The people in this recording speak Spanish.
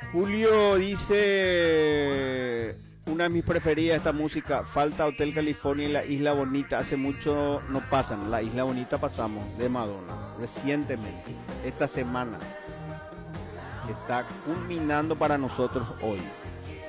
Julio dice, una de mis preferidas esta música, falta Hotel California y la Isla Bonita, hace mucho no pasan, la Isla Bonita pasamos de Madonna, recientemente, esta semana, que está culminando para nosotros hoy.